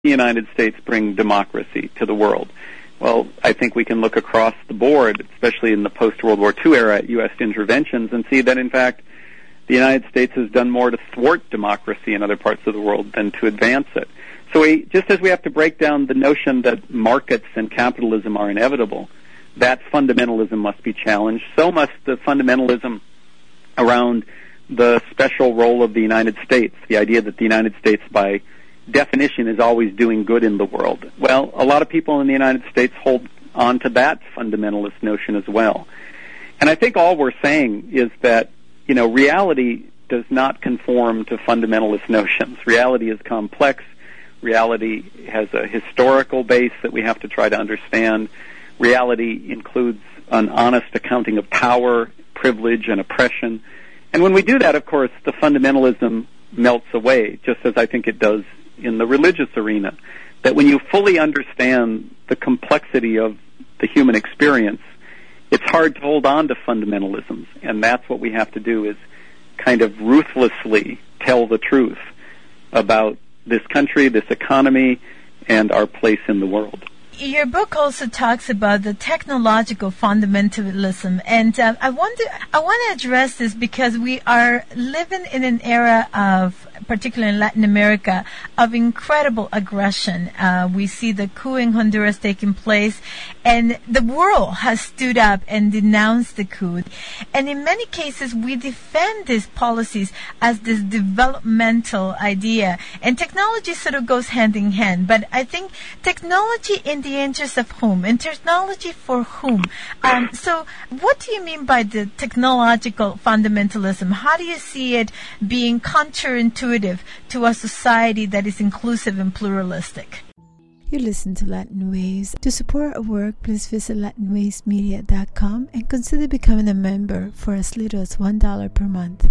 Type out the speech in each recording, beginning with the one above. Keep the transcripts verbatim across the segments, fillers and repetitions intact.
the United States bring democracy to the world? Well, I think we can look across the board, especially in the post-World War Two era, at U S interventions and see that, in fact, the United States has done more to thwart democracy in other parts of the world than to advance it. So we, just as we have to break down the notion that markets and capitalism are inevitable, that fundamentalism must be challenged. So must the fundamentalism around the special role of the United States, the idea that the United States, by definition, is always doing good in the world. Well, a lot of people in the United States hold on to that fundamentalist notion as well. And I think all we're saying is that, you know, reality does not conform to fundamentalist notions. Reality is complex. Reality has a historical base that we have to try to understand. Reality includes an honest accounting of power, privilege, and oppression. And when we do that, of course, the fundamentalism melts away, just as I think it does in the religious arena. That when you fully understand the complexity of the human experience, it's hard to hold on to fundamentalisms. And that's what we have to do, is kind of ruthlessly tell the truth about this country, this economy, and our place in the world. Your book also talks about the technological fundamentalism, and uh, I want to I want to address this because we are living in an era of, particularly in Latin America, of incredible aggression. Uh, we see the coup in Honduras taking place, and the world has stood up and denounced the coup. And in many cases, we defend these policies as this developmental idea, and technology sort of goes hand in hand. But I think technology in the interest of whom, and technology for whom. Um, so what do you mean by the technological fundamentalism? How do you see it being counterintuitive to a society that is inclusive and pluralistic? You listen to Latin Waves. To support our work, please visit latin waves media dot com and consider becoming a member for as little as one dollar per month.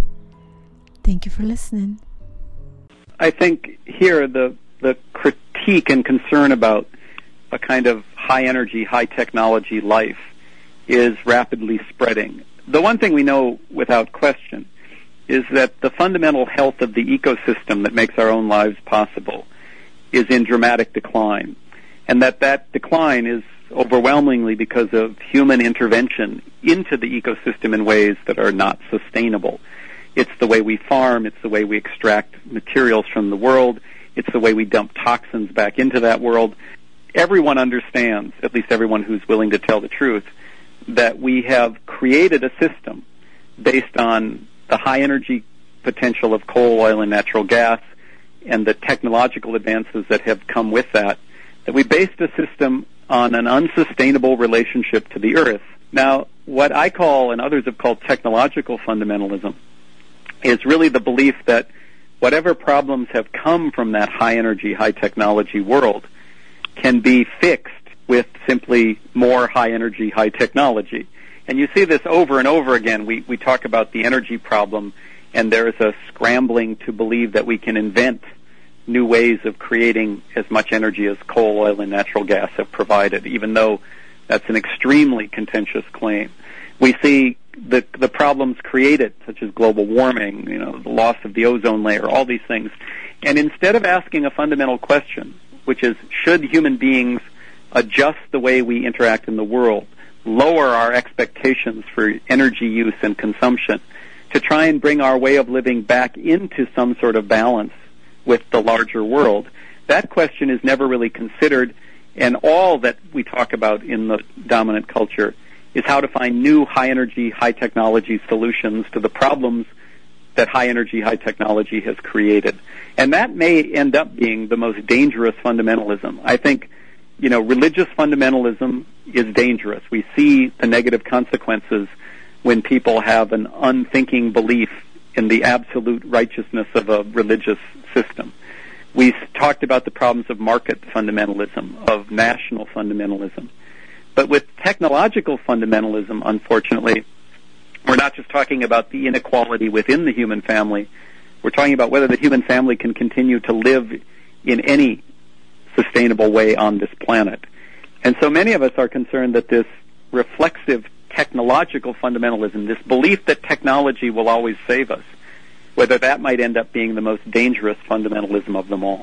Thank you for listening. I think here the the critique and concern about a kind of high-energy, high-technology life is rapidly spreading. The one thing we know without question is that the fundamental health of the ecosystem that makes our own lives possible is in dramatic decline, and that that decline is overwhelmingly because of human intervention into the ecosystem in ways that are not sustainable. It's the way we farm, it's the way we extract materials from the world, it's the way we dump toxins back into that world. Everyone understands, at least everyone who's willing to tell the truth, that we have created a system based on the high energy potential of coal, oil, and natural gas, and the technological advances that have come with that, that we based a system on an unsustainable relationship to the earth. Now, what I call, and others have called, technological fundamentalism is really the belief that whatever problems have come from that high energy, high technology world can be fixed with simply more high energy, high technology. And you see this over and over again. We, we talk about the energy problem, and there is a scrambling to believe that we can invent new ways of creating as much energy as coal, oil, and natural gas have provided, even though that's an extremely contentious claim. We see the the problems created, such as global warming, you know, the loss of the ozone layer, all these things. And instead of asking a fundamental question, which is, should human beings adjust the way we interact in the world, lower our expectations for energy use and consumption, to try and bring our way of living back into some sort of balance with the larger world, that question is never really considered, and all that we talk about in the dominant culture is how to find new high-energy, high-technology solutions to the problems that high-energy, high-technology has created. And that may end up being the most dangerous fundamentalism. I think, you know, religious fundamentalism is dangerous. We see the negative consequences when people have an unthinking belief in the absolute righteousness of a religious system. We talked about the problems of market fundamentalism, of national fundamentalism. But with technological fundamentalism, unfortunately, we're not just talking about the inequality within the human family. We're talking about whether the human family can continue to live in any sustainable way on this planet. And so many of us are concerned that this reflexive technological fundamentalism, this belief that technology will always save us, whether that might end up being the most dangerous fundamentalism of them all.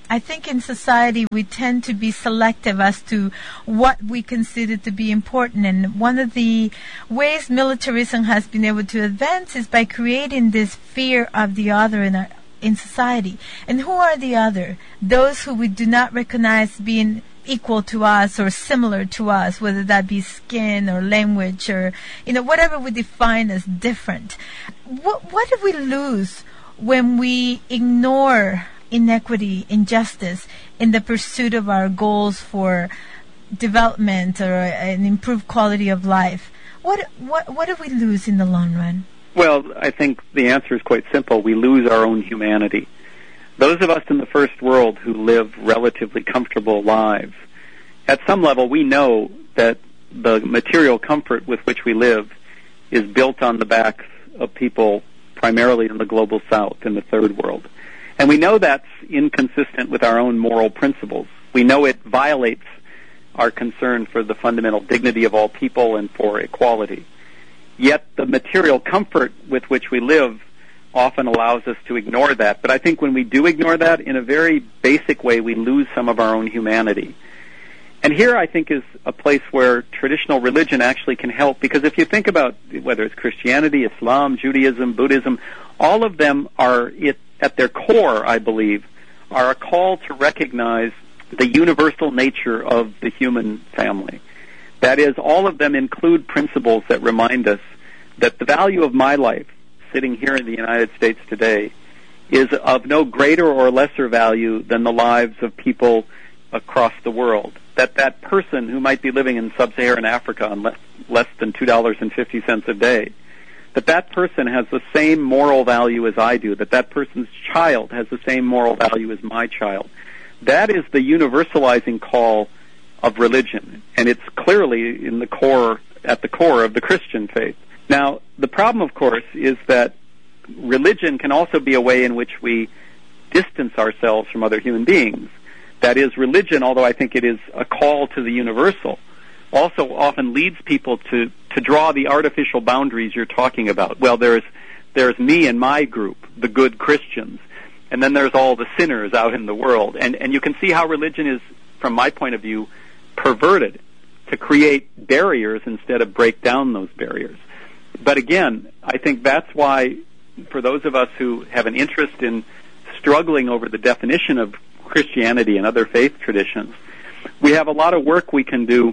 I think in society we tend to be selective as to what we consider to be important. And one of the ways militarism has been able to advance is by creating this fear of the other in our, in society. And who are the other? Those who we do not recognize being equal to us or similar to us, whether that be skin or language or, you know, whatever we define as different. What, what do we lose when we ignore inequity, injustice in the pursuit of our goals for development or an improved quality of life? What, what, what do we lose in the long run? Well, I think the answer is quite simple. We lose our own humanity. Those of us in the first world who live relatively comfortable lives, at some level we know that the material comfort with which we live is built on the backs of people primarily in the global south, in the third world. And we know that's inconsistent with our own moral principles. We know it violates our concern for the fundamental dignity of all people and for equality. Yet the material comfort with which we live often allows us to ignore that. But I think when we do ignore that, in a very basic way, we lose some of our own humanity. And here, I think, is a place where traditional religion actually can help, because if you think about whether it's Christianity, Islam, Judaism, Buddhism, all of them are, it, at their core, I believe, are a call to recognize the universal nature of the human family. That is, all of them include principles that remind us that the value of my life, sitting here in the United States today, is of no greater or lesser value than the lives of people across the world. That that person who might be living in sub-Saharan Africa on less, less than two dollars and fifty cents a day, that that person has the same moral value as I do, that that person's child has the same moral value as my child. That is the universalizing call of religion, and it's clearly in the core, at the core of the Christian faith. Now, the problem, of course, is that religion can also be a way in which we distance ourselves from other human beings. That is, religion, although I think it is a call to the universal, also often leads people to, to draw the artificial boundaries you're talking about. Well, there's there's me and my group, the good Christians, and then there's all the sinners out in the world. And, and you can see how religion is, from my point of view, perverted to create barriers instead of break down those barriers. But again, I think that's why, for those of us who have an interest in struggling over the definition of Christianity and other faith traditions, we have a lot of work we can do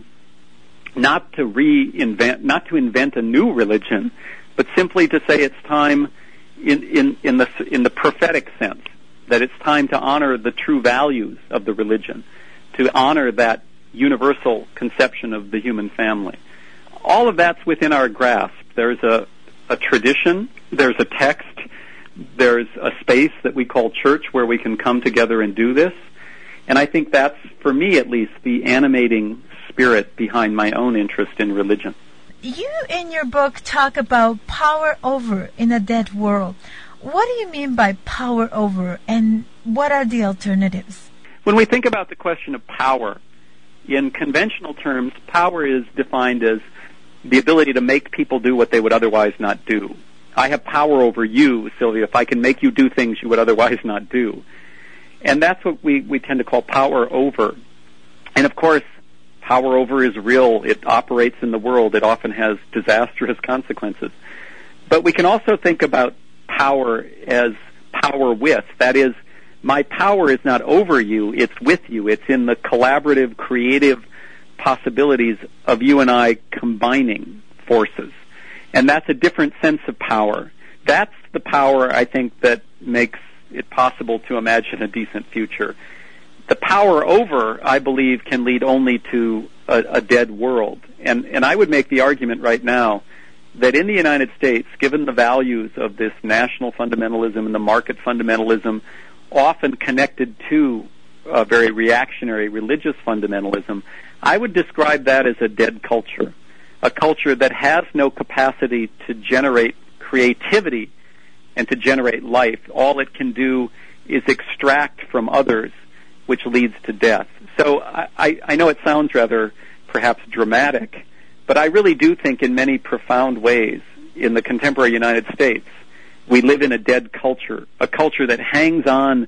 not to reinvent, not to invent a new religion, but simply to say it's time in, in, in the in the prophetic sense, that it's time to honor the true values of the religion, to honor that universal conception of the human family. All of that's within our grasp. There's a, a tradition, there's a text, there's a space that we call church where we can come together and do this. And I think that's, for me at least, the animating spirit behind my own interest in religion. You, in your book, talk about power over in a dead world. What do you mean by power over, and what are the alternatives? When we think about the question of power, in conventional terms, power is defined as the ability to make people do what they would otherwise not do. I have power over you, Sylvia, if I can make you do things you would otherwise not do. And that's what we, we tend to call power over. And of course, power over is real. It operates in the world. It often has disastrous consequences. But we can also think about power as power with. That is, my power is not over you, it's with you. It's in the collaborative, creative possibilities of you and I combining forces. And that's a different sense of power. That's the power, I think, that makes it possible to imagine a decent future. The power over, I believe, can lead only to a, a dead world. And, and I would make the argument right now that in the United States, given the values of this national fundamentalism and the market fundamentalism, often connected to a very reactionary religious fundamentalism, I would describe that as a dead culture, a culture that has no capacity to generate creativity and to generate life. All it can do is extract from others, which leads to death. So I, I, I know it sounds rather perhaps dramatic, but I really do think in many profound ways in the contemporary United States, we live in a dead culture, a culture that hangs on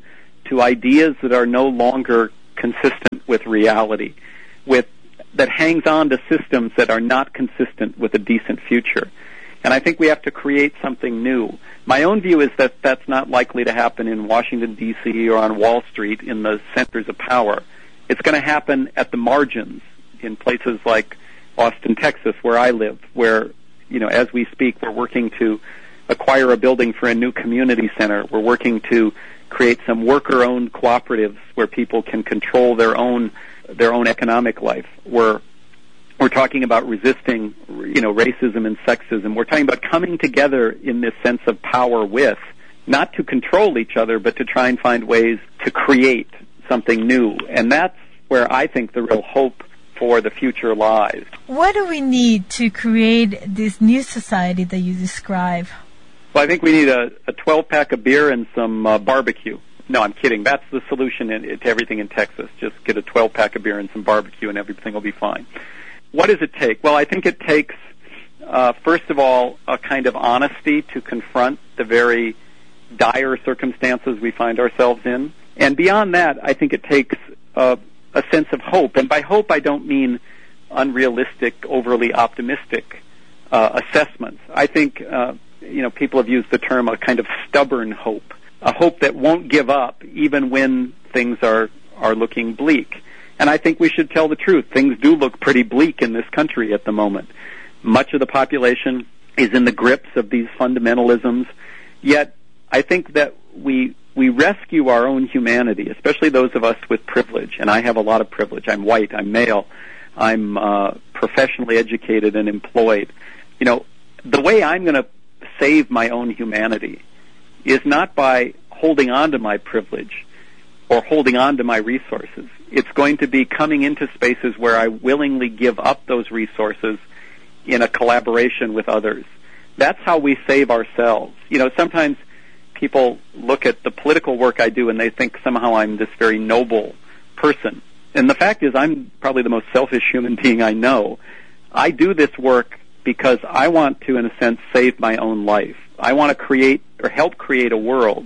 to ideas that are no longer consistent with reality, with that hangs on to systems that are not consistent with a decent future. And I think we have to create something new. My own view is that that's not likely to happen in Washington, D C or on Wall Street in the centers of power. It's going to happen at the margins in places like Austin, Texas, where I live, where, you know, as we speak, we're working to acquire a building for a new community center. We're working to create some worker-owned cooperatives where people can control their own their own economic life. We're we're talking about resisting, you know, racism and sexism. We're talking about coming together in this sense of power with, not to control each other, but to try and find ways to create something new. And that's where I think the real hope for the future lies. What do we need to create this new society that you describe? Well, I think we need a, a twelve-pack of beer and some uh, barbecue. No, I'm kidding. That's the solution in, to everything in Texas. Just get a twelve-pack of beer and some barbecue and everything will be fine. What does it take? Well, I think it takes, uh, first of all, a kind of honesty to confront the very dire circumstances we find ourselves in. And beyond that, I think it takes uh, a sense of hope. And by hope, I don't mean unrealistic, overly optimistic uh, assessments. I think, uh, you know, people have used the term a kind of stubborn hope, a hope that won't give up even when things are, are looking bleak. And I think we should tell the truth. Things do look pretty bleak in this country at the moment. Much of the population is in the grips of these fundamentalisms. Yet I think that we we rescue our own humanity, especially those of us with privilege. And I have a lot of privilege. I'm white. I'm male. I'm uh, professionally educated and employed. You know, the way I'm going to save my own humanity is not by holding on to my privilege or holding on to my resources. It's going to be coming into spaces where I willingly give up those resources in a collaboration with others. That's how we save ourselves. You know, sometimes people look at the political work I do and they think somehow I'm this very noble person. And the fact is I'm probably the most selfish human being I know. I do this work because I want to, in a sense, save my own life. I want to create or help create a world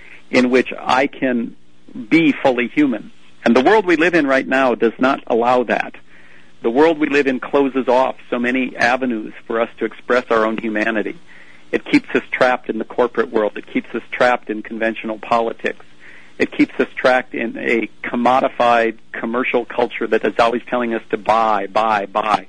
in which I can be fully human. And the world we live in right now does not allow that. The world we live in closes off so many avenues for us to express our own humanity. It keeps us trapped in the corporate world. It keeps us trapped in conventional politics. It keeps us trapped in a commodified commercial culture that is always telling us to buy, buy, buy.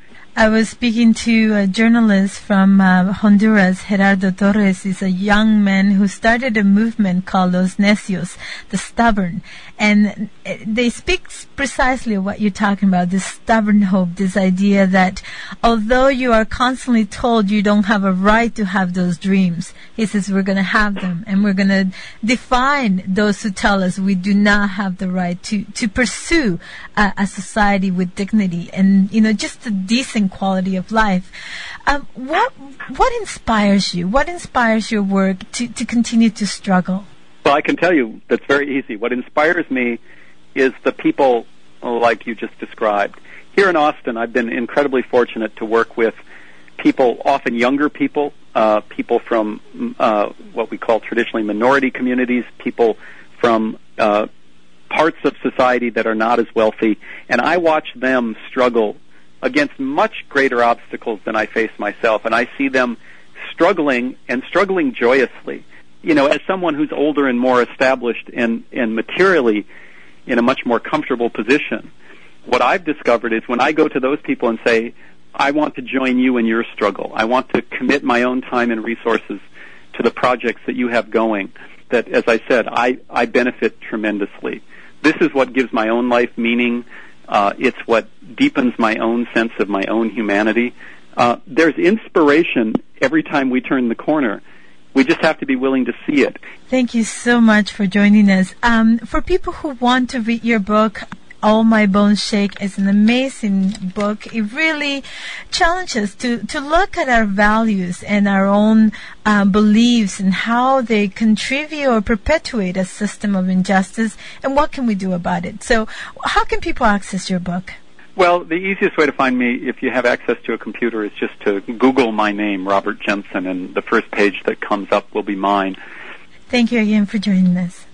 I was speaking to a journalist from uh, Honduras. Gerardo Torres is a young man who started a movement called Los Necios, the stubborn. And they speak precisely what you're talking about, this stubborn hope, this idea that although you are constantly told you don't have a right to have those dreams, he says we're going to have them, and we're going to define those who tell us we do not have the right to, to pursue a, a society with dignity and, you know, just a decent quality of life. Um, what what inspires you? What inspires your work to, to continue to struggle? Well, I can tell you that's very easy. What inspires me is the people like you just described. Here in Austin, I've been incredibly fortunate to work with people, often younger people, uh, people from uh, what we call traditionally minority communities, people from uh, parts of society that are not as wealthy, and I watch them struggle against much greater obstacles than I face myself, and I see them struggling and struggling joyously. You know, as someone who's older and more established and, and materially in a much more comfortable position, what I've discovered is when I go to those people and say, I want to join you in your struggle, I want to commit my own time and resources to the projects that you have going, that, as I said, I, I benefit tremendously. This is what gives my own life meaning. Uh, it's what deepens my own sense of my own humanity. Uh, there's inspiration every time we turn the corner. We just have to be willing to see it. Thank you so much for joining us. Um, for people who want to read your book, All My Bones Shake is an amazing book. It really challenges to, to look at our values and our own uh, beliefs and how they contribute or perpetuate a system of injustice and what can we do about it. So how can people access your book? Well, the easiest way to find me, if you have access to a computer, is just to Google my name, Robert Jensen, and the first page that comes up will be mine. Thank you again for joining us.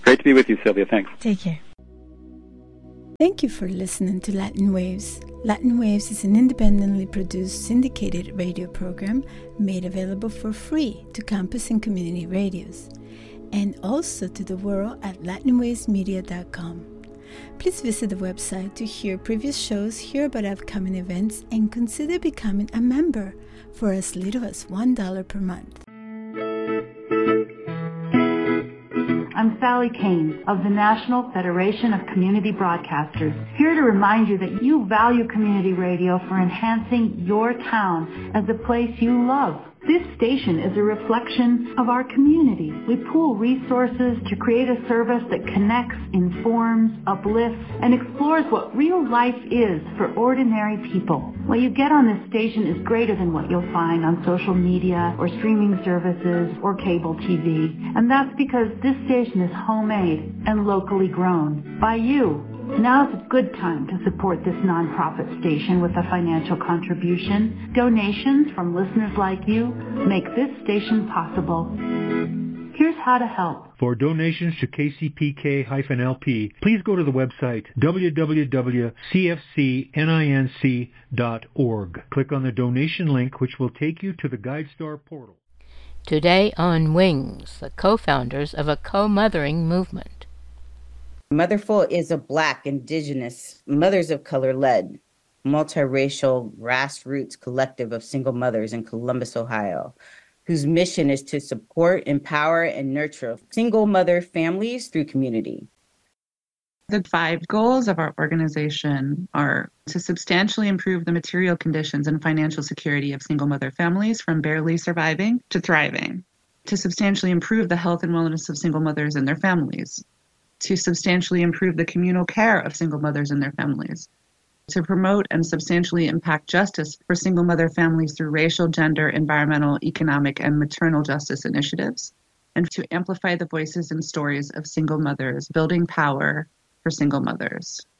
Great to be with you, Sylvia. Thanks. Take care. Thank you for listening to Latin Waves. Latin Waves is an independently produced syndicated radio program made available for free to campus and community radios, and also to the world at latin waves media dot com. Please visit the website to hear previous shows, hear about upcoming events, and consider becoming a member for as little as one dollar per month. I'm Sally Kane of the National Federation of Community Broadcasters, here to remind you that you value community radio for enhancing your town as a place you love. This station is a reflection of our community. We pool resources to create a service that connects, informs, uplifts, and explores what real life is for ordinary people. What you get on this station is greater than what you'll find on social media or streaming services or cable T V. And that's because this station is homemade and locally grown by you. Now's a good time to support this nonprofit station with a financial contribution. Donations from listeners like you make this station possible. Here's how to help. For donations to K C P K L P, please go to the website w w w dot c f c ninc dot org. Click on the donation link, which will take you to the GuideStar portal. Today on Wings, the co-founders of a co-mothering movement. Motherful is a Black, Indigenous, mothers of color-led, multiracial, grassroots collective of single mothers in Columbus, Ohio, whose mission is to support, empower, and nurture single mother families through community. The five goals of our organization are to substantially improve the material conditions and financial security of single mother families from barely surviving to thriving, to substantially improve the health and wellness of single mothers and their families, to substantially improve the communal care of single mothers and their families, to promote and substantially impact justice for single mother families through racial, gender, environmental, economic, and maternal justice initiatives, and to amplify the voices and stories of single mothers, building power for single mothers.